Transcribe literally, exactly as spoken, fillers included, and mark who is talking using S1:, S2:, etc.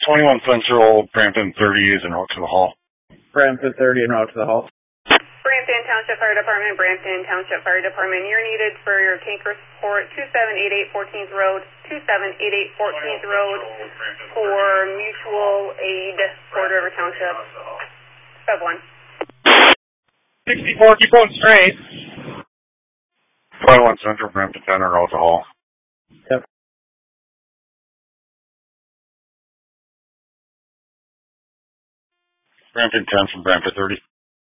S1: twenty-one Central, Brampton thirty is en route to the hall.
S2: Brampton thirty en route to the hall.
S3: Brampton Township Fire Department, Brampton Township Fire Department, you're needed for your tanker support, two seven eight eight fourteenth Road, two seven eight eight fourteenth Road for mutual aid, Fort River Township. Sub one.
S2: sixty-four, keep going straight.
S1: twenty-one Central, Brampton ten en route to the hall.
S2: Yep.
S1: Brampton ten from Brampton thirty.